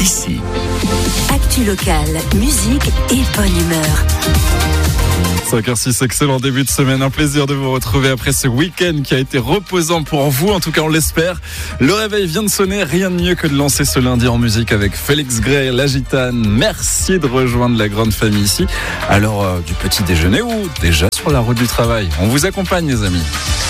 d'ici. Actu locale, musique et bonne humeur. 5h06, excellent début de semaine. Un plaisir de vous retrouver après ce week-end qui a été reposant pour vous. En tout cas, on l'espère. Le réveil vient de sonner. Rien de mieux que de lancer ce lundi en musique avec Félix Gray, La Gitane. Merci de rejoindre la grande famille ici. À l'heure du petit déjeuner ou déjà sur la route du travail. On vous accompagne, les amis.